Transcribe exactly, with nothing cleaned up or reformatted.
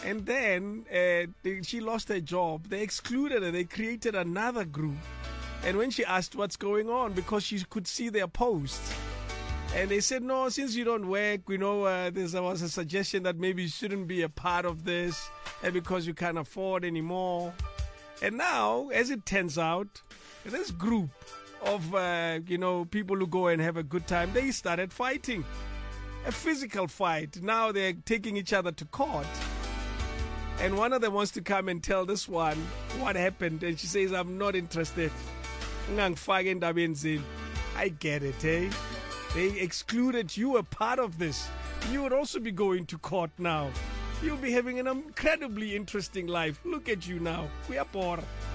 And then uh, they, she lost her job. They excluded her. They created another group. And when she asked what's going on, because she could see their posts, and they said, no, since you don't work, you know, uh, there was a suggestion that maybe you shouldn't be a part of this, and because you can't afford anymore. And now, as it turns out, this group of, uh, you know, people who go and have a good time, they started fighting. A physical fight. Now they're taking each other to court. And one of them wants to come and tell this one what happened. And she says, I'm not interested. I get it, eh? They excluded you, a part of this. You would also be going to court now. You'll be having an incredibly interesting life. Look at you now. We are poor.